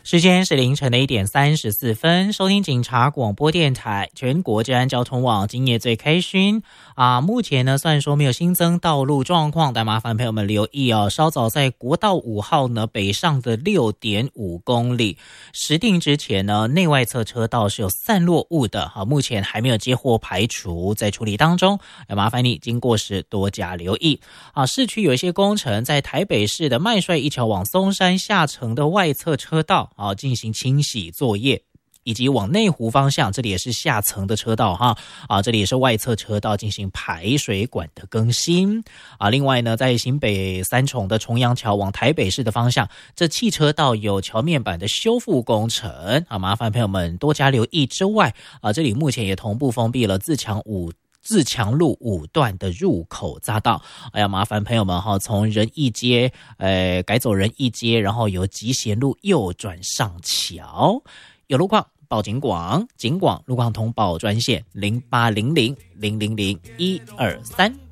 时间是凌晨的1:34，收听警察广播电台全国治安交通网，今夜最开讯目前呢虽然说没有新增道路状况，但麻烦朋友们留意哦，稍早在国道5号呢北上的6.5公里石碇之前呢，内外侧车道是有散落物的，目前还没有接获排除，在处理当中，要麻烦你经过时多加留意。市区有一些工程，在台北市的麦帅一桥往松山下城的外侧车道进行清洗作业，以及往内湖方向，这里也是下层的车道这里也是外侧车道进行排水管的更新另外呢，在新北三重的重阳桥往台北市的方向，这汽车道有桥面板的修复工程麻烦朋友们多加留意之外这里目前也同步封闭了自强路5段的入口匝道，麻烦朋友们从仁义街改走仁义街，然后由集贤路右转上桥。有路况报警广路况通报专线0800000123。